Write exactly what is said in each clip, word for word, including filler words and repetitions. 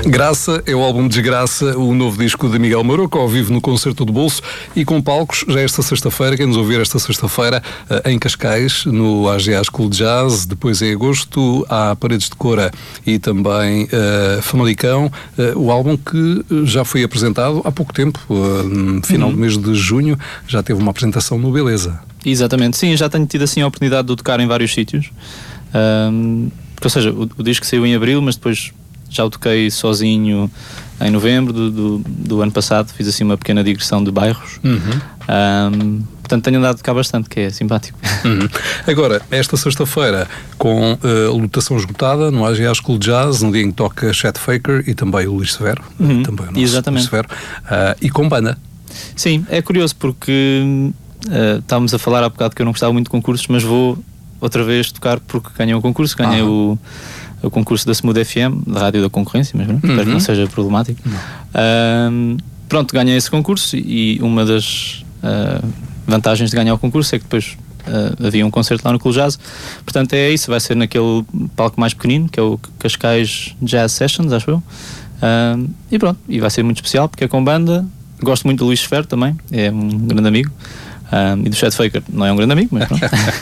Graça é o álbum Desgraça, o novo disco de Miguel Maroco, ao vivo no Concerto do Bolso e com palcos já esta sexta-feira, quem nos ouvir esta sexta-feira em Cascais, no A G A School de Jazz, depois em agosto há Paredes de Cora e também uh, Famalicão, uh, o álbum que já foi apresentado há pouco tempo, uh, no final uhum. do mês de junho, já teve uma apresentação no Beleza. Exatamente, sim, já tenho tido assim a oportunidade de tocar em vários sítios, um, ou seja, o, o disco saiu em abril, mas depois já o toquei sozinho em novembro do, do, do ano passado, fiz assim uma pequena digressão de bairros. Uhum. Um, portanto tenho andado a tocar bastante, que é simpático. Uhum. Agora, esta sexta-feira com uh, lotação esgotada no A G A School de Jazz, no dia em que toca Chet Faker e também o Luís Severo, uhum. também o nosso Exatamente. Luís Severo, uh, e com banda. Sim, é curioso porque uh, estávamos a falar há bocado que eu não gostava muito de concursos, mas vou outra vez tocar porque ganhei um concurso, ganhei ah. o o concurso da Smooth F M, da Rádio da Concorrência, mas uhum. espero que não seja problemático. Um, pronto, ganhei esse concurso e uma das uh, vantagens de ganhar o concurso é que depois uh, havia um concerto lá no Cool Jazz. Portanto é isso, vai ser naquele palco mais pequenino, que é o Cascais Jazz Sessions, acho eu. Um, e pronto, e vai ser muito especial porque é com banda. Gosto muito do Luís Severo também, é um grande amigo. Um, e do Chet Faker, não é um grande amigo, mas pronto.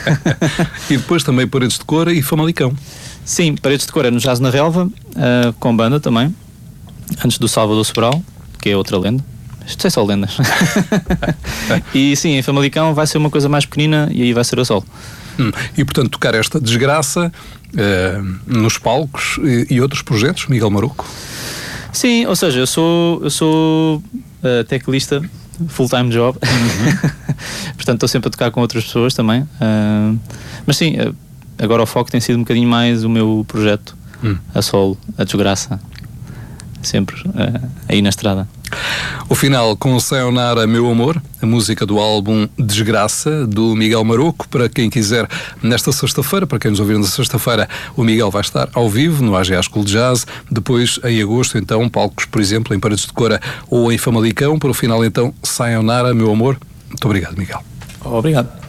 E depois também Paredes de Cora e Famalicão. Sim, Paredes de Cora no Jazz na Relva, uh, com banda também, antes do Salvador Sobral, que é outra lenda. Isto é só lendas. E sim, em Famalicão vai ser uma coisa mais pequenina e aí vai ser a solo. Hum, e portanto tocar esta Desgraça uh, nos palcos e, e outros projetos, Miguel Maroco? Sim, ou seja, eu sou, eu sou uh, teclista, full-time job, uhum. Portanto estou sempre a tocar com outras pessoas também, uh, mas sim, uh, agora o foco tem sido um bocadinho mais o meu projeto, hum. a solo, a Desgraça, sempre uh, aí na estrada. O final com Sayonara Meu Amor, a música do álbum Desgraça, do Miguel Maroco. Para quem quiser, nesta sexta-feira, para quem nos ouvir na sexta-feira, o Miguel vai estar ao vivo no A G A School de Jazz. Depois, em agosto, então, palcos, por exemplo, em Paredes de Cora ou em Famalicão. Para o final, então, Sayonara Meu Amor. Muito obrigado, Miguel. Obrigado.